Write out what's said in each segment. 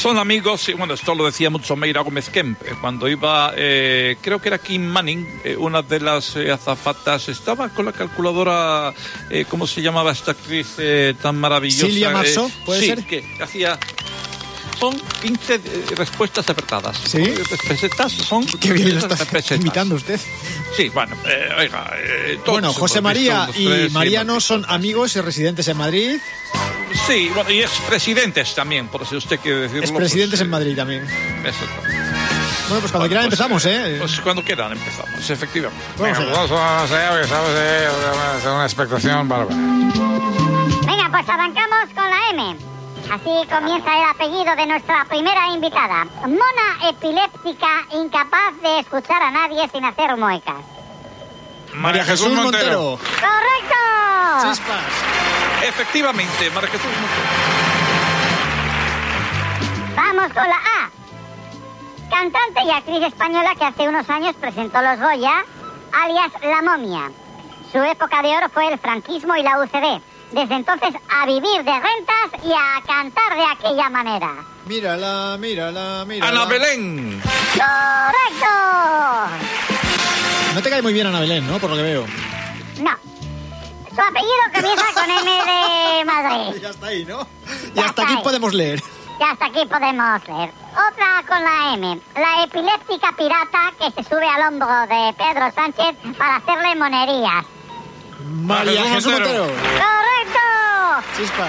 Son amigos, y bueno, esto lo decía mucho Meira Gómez Kemp, cuando iba, creo que era Kim Manning, una de las azafatas, estaba con la calculadora, ¿cómo se llamaba esta actriz tan maravillosa? Silvia Marceau, ¿puede ser? Sí, que hacía... Son 15 respuestas acertadas. ¿Sí? Pesetas son... Qué bien lo está imitando usted. Sí, bueno, oiga... Bueno, José María y Mariano son amigos y residentes en Madrid. Sí, bueno, y expresidentes también, por si usted quiere decirlo. Expresidentes pues, en Madrid también. Eso. Bueno, pues cuando quieran empezamos, ¿eh? Pues cuando quieran empezamos, efectivamente. Vamos allá, que estamos en una expectación bárbara. Venga, pues arrancamos con la M. Así comienza el apellido de nuestra primera invitada. Mona epiléptica, incapaz de escuchar a nadie sin hacer muecas. María Jesús Montero. ¡Correcto! Chispas. Efectivamente, María Jesús Montero. Vamos con la A. Cantante y actriz española que hace unos años presentó los Goya, alias La Momia. Su época de oro fue el franquismo y la UCD. Desde entonces a vivir de rentas y a cantar de aquella manera. Mírala. Ana Belén. ¡Correcto! No te cae muy bien Ana Belén, ¿no? Por lo que veo. No. Su apellido comienza con M de Madrid. Ya está ahí, ¿no? Y Ya hasta está aquí ahí. podemos leer. Ya hasta aquí podemos leer. Otra con la M. La epiléptica pirata que se sube al hombro de Pedro Sánchez para hacerle monerías. María Jesús Montero. ¡Correcto! Chispas.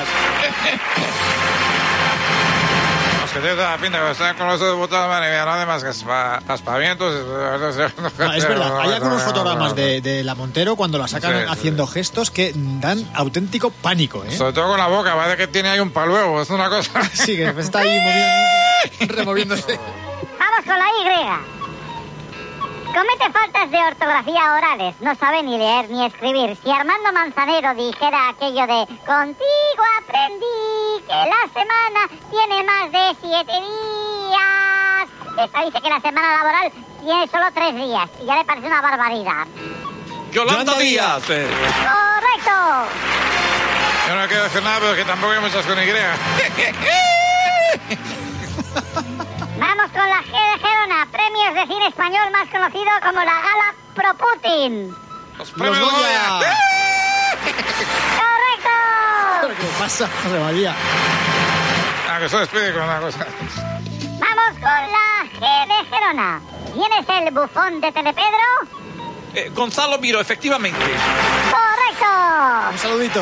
Los que tienen la pinta que están con los diputados, madre mía, no hace más que aspavientos. No, es verdad, hay algunos fotogramas de la Montero cuando la sacan Sí, sí. haciendo gestos que dan auténtico pánico, ¿eh? Sobre todo con la boca, parece que tiene ahí un paluego, es una cosa. Sí, que está ahí removiéndose. Vamos con la Y. Comete faltas de ortografía orales. No sabe ni leer ni escribir. Si Armando Manzanero dijera aquello de contigo aprendí que la semana tiene más de 7 días. Esta dice que la semana laboral tiene solo 3 días. Y ya le parece una barbaridad. Yolanda Díaz. ¡Correcto! Yo no quiero decir nada, pero que tampoco hay muchas con Y. Vamos con la G de Gerona. Premios de cine español más conocido como la Gala Pro Putin. Los ¡Los premios Goya! Goya. ¡Correcto! ¿Qué pasa, José María? Ah, que se despide con una cosa. Vamos con la G de Gerona. ¿Quién es el bufón de Telepedro? Gonzalo Miro, efectivamente. ¡Correcto! Un saludito.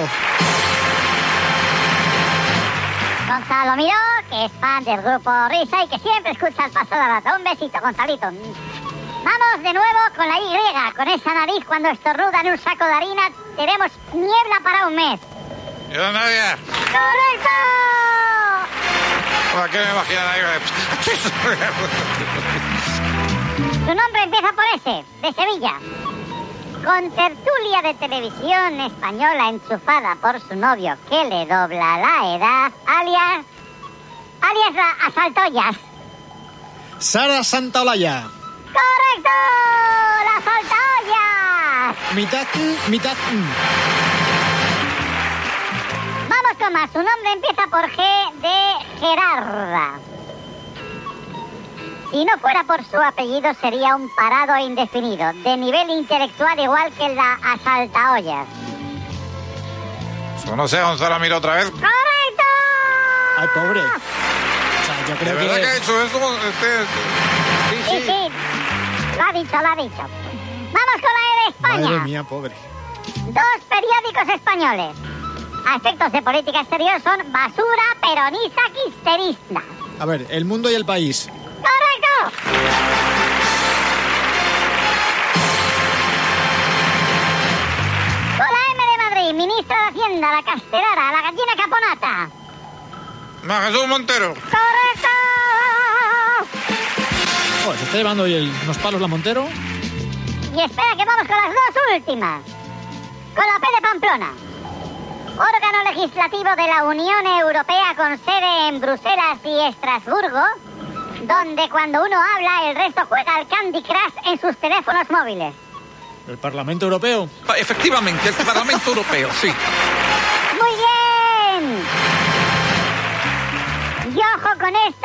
Gonzalo Miró, que es fan del grupo Risa y que siempre escucha el paso de la rata. Un besito, Gonzalito. Vamos de nuevo con la Y. Con esa nariz, cuando estornuda en un saco de harina, tenemos niebla para un mes. Yolanda Díaz. ¡Correcto! ¿A qué me imaginan ahí? Su nombre empieza por S, de Sevilla. Con tertulia de televisión española enchufada por su novio que le dobla la edad, alias la Asaltoyas. Sara Santaolalla. ¡Correcto! ¡La Asaltoyas! Mitad. Vamos con más. Su nombre empieza por G de Gerarda. Si no fuera por su apellido sería un parado indefinido, de nivel intelectual igual que la Asaltaollas. No sé, Gonzalo Miro otra vez. ¡Correcto! Ay, pobre. O sea, yo ¿De creo verdad que ha que... hecho eso? Sí. Lo ha dicho. Vamos con la E de España. Madre mía, pobre. 2 periódicos españoles. A efectos de política exterior son basura, peronista, quisterista. A ver, El Mundo y El País. ¡Correcto! Con la M de Madrid, ministra de Hacienda, la Castellara, la gallina caponata. María Jesús Montero. ¡Correcto! Joder, se está llevando hoy unos palos la Montero. Y espera que vamos con las 2 últimas. Con la P de Pamplona. Órgano legislativo de la Unión Europea con sede en Bruselas y Estrasburgo, donde cuando uno habla el resto juega al Candy Crush en sus teléfonos móviles. ¿El Parlamento Europeo? Efectivamente, el Parlamento Europeo, sí. ¡Muy bien! Y ojo con esta